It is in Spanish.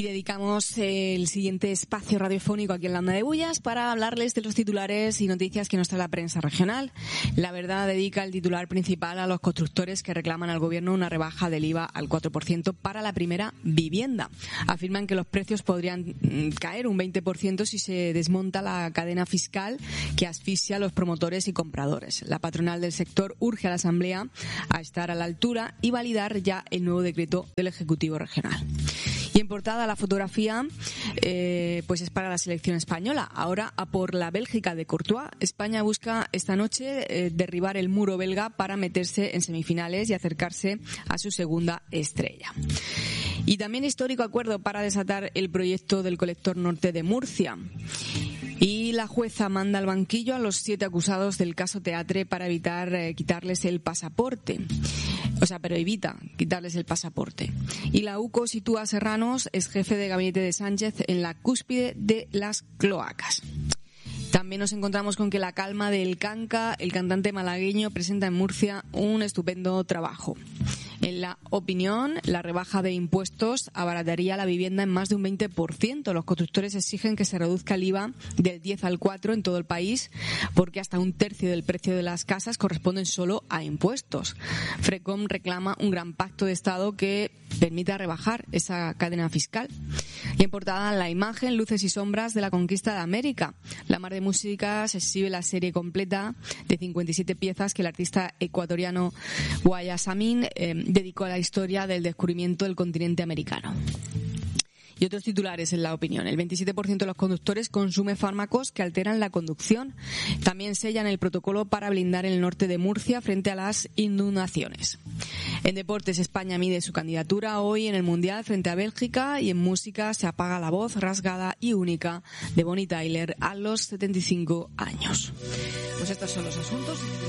dedicamos el siguiente espacio radiofónico aquí en la Onda de Bullas para hablarles de los titulares y noticias que nos trae la prensa regional. La Verdad dedica el titular principal a los constructores que reclaman al gobierno una rebaja del IVA al 4% para la primera vivienda. Afirman que los precios podrían caer un 20% si se desmonta la cadena fiscal que asfixia a los promotores y compradores. La patronal del sector urge a la Asamblea a estar a la altura y validar ya el nuevo decreto del Ejecutivo Regional. Y en portada la fotografía pues es para la selección española. Ahora a por la Bélgica de Courtois. España busca esta noche derribar el muro belga para meterse en semifinales y acercarse a su segunda estrella. Y también histórico acuerdo para desatar el proyecto del colector norte de Murcia. Y la jueza manda al banquillo a los 7 acusados del caso Teatre para evitar quitarles el pasaporte. Pero evita quitarles el pasaporte. Y la UCO sitúa a Serranos, ex jefe de gabinete de Sánchez, en la cúspide de las cloacas. También nos encontramos con que La Calma del Canca, el cantante malagueño, presenta en Murcia un estupendo trabajo. En La Opinión, la rebaja de impuestos abarataría la vivienda en más de un 20%. Los constructores exigen que se reduzca el IVA del 10 al 4 en todo el país, porque hasta un tercio del precio de las casas corresponden solo a impuestos. Frecom reclama un gran pacto de Estado que permita rebajar esa cadena fiscal. Y en portada La Imagen, luces y sombras de la conquista de América. La Mar de Música se exhibe la serie completa de 57 piezas que el artista ecuatoriano Guayasamín dedicó a la historia del descubrimiento del continente americano. Y otros titulares en La Opinión. El 27% de los conductores consume fármacos que alteran la conducción. También sellan el protocolo para blindar el norte de Murcia frente a las inundaciones. En deportes, España mide su candidatura hoy en el Mundial frente a Bélgica, y en música se apaga la voz rasgada y única de Bonnie Tyler a los 75 años. Pues estos son los asuntos.